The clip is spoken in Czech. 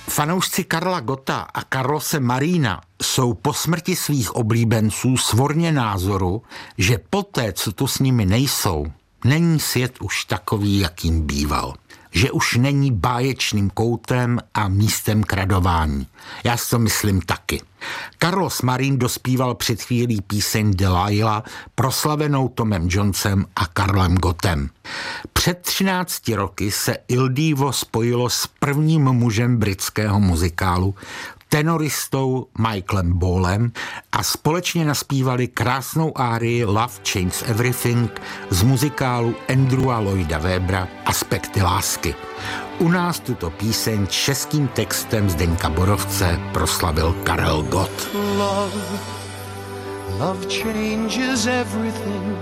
Fanoušci Karla Gotta a Carlose Marína jsou po smrti svých oblíbenců svorně názoru, že poté, co tu s nimi nejsou, není svět už takový, jakým býval. Že už není báječným koutem a místem k radování. Já si to myslím taky. Carlos Marín dospíval před chvílí píseň Delilah, proslavenou Tomem Jonesem a Karlem Gottem. Před 13 roky se Il Divo spojilo s prvním mužem britského muzikálu, tenoristou Michaelem Ballem, a společně naspívali krásnou árii Love Changes Everything z muzikálu Andrewa Lloyda Webbera Aspekty lásky. U nás tuto píseň českým textem Zdeňka Borovce proslavil Karel Gott. Love changes everything.